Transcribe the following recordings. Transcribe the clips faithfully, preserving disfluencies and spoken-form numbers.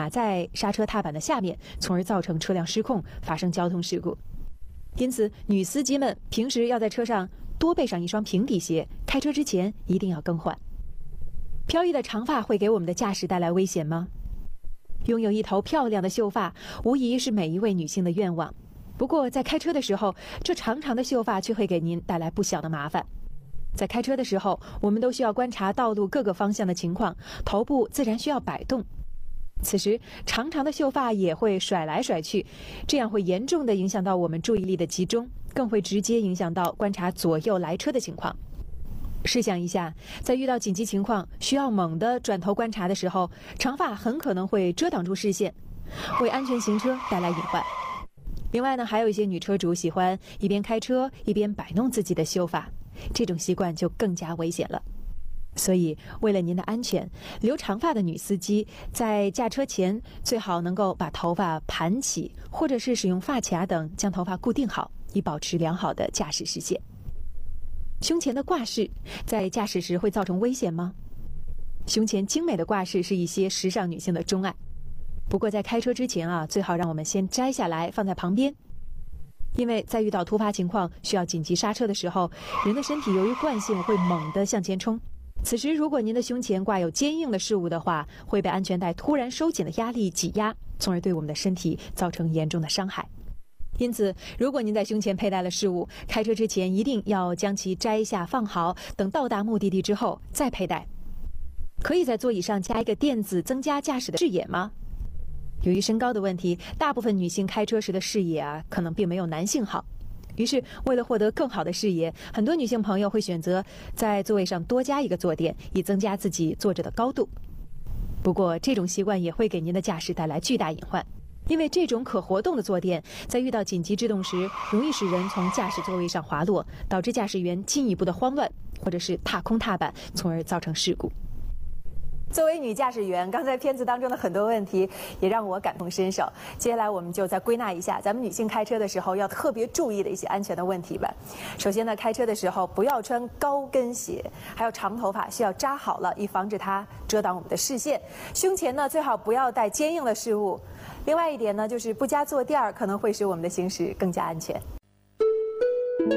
卡在刹车踏板的下面，从而造成车辆失控，发生交通事故。因此，女司机们平时要在车上多备上一双平底鞋，开车之前一定要更换。飘逸的长发会给我们的驾驶带来危险吗？拥有一头漂亮的秀发，无疑是每一位女性的愿望。不过，在开车的时候，这长长的秀发却会给您带来不小的麻烦。在开车的时候，我们都需要观察道路各个方向的情况，头部自然需要摆动。此时，长长的秀发也会甩来甩去，这样会严重地影响到我们注意力的集中，更会直接影响到观察左右来车的情况。试想一下，在遇到紧急情况需要猛地转头观察的时候，长发很可能会遮挡住视线，为安全行车带来隐患。另外呢，还有一些女车主喜欢一边开车一边摆弄自己的秀发，这种习惯就更加危险了。所以，为了您的安全，留长发的女司机在驾车前最好能够把头发盘起，或者是使用发卡等将头发固定好，以保持良好的驾驶视线。胸前的挂饰在驾驶时会造成危险吗？胸前精美的挂饰是一些时尚女性的钟爱，不过在开车之前啊，最好让我们先摘下来放在旁边。因为在遇到突发情况需要紧急刹车的时候，人的身体由于惯性会猛地向前冲。此时，如果您的胸前挂有坚硬的事物的话，会被安全带突然收紧的压力挤压，从而对我们的身体造成严重的伤害。因此，如果您在胸前佩戴了饰物，开车之前一定要将其摘下放好，等到达目的地之后再佩戴。可以在座椅上加一个垫子，增加驾驶的视野吗？由于身高的问题，大部分女性开车时的视野啊，可能并没有男性好。于是，为了获得更好的视野，很多女性朋友会选择在座位上多加一个坐垫，以增加自己坐着的高度。不过，这种习惯也会给您的驾驶带来巨大隐患，因为这种可活动的坐垫在遇到紧急制动时，容易使人从驾驶座位上滑落，导致驾驶员进一步的慌乱，或者是踏空踏板，从而造成事故。作为女驾驶员，刚才片子当中的很多问题也让我感同身受。接下来我们就再归纳一下咱们女性开车的时候要特别注意的一些安全的问题吧。首先呢，开车的时候不要穿高跟鞋，还有长头发需要扎好了，以防止它遮挡我们的视线。胸前呢最好不要带坚硬的事物。另外一点呢，就是不加坐垫儿，可能会使我们的行驶更加安全。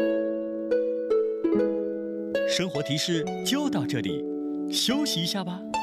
生活提示就到这里，休息一下吧。